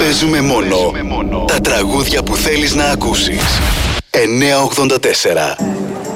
Παίζουμε μόνο τα τραγούδια που θέλεις να ακούσεις. 984.